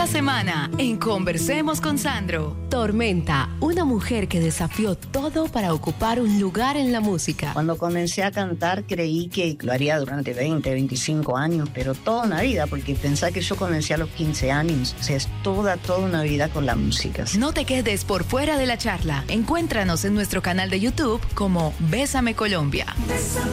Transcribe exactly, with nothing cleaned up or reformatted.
Esta semana, en Conversemos con Sandro. Tormenta, una mujer que desafió todo para ocupar un lugar en la música. Cuando comencé a cantar creí que lo haría durante veinte, veinticinco años, pero toda una vida, porque pensé que yo comencé a los quince años. O sea, es toda, toda una vida con la música. No te quedes por fuera de la charla. Encuéntranos en nuestro canal de YouTube como Bésame Colombia. Bésame.